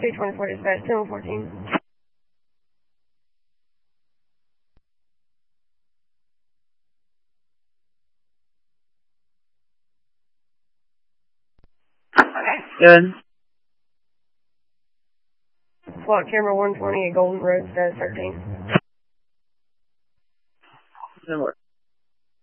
224 dispatch, 1014. Good. SWAT camera 120 at Golden Road, status 13. Good work.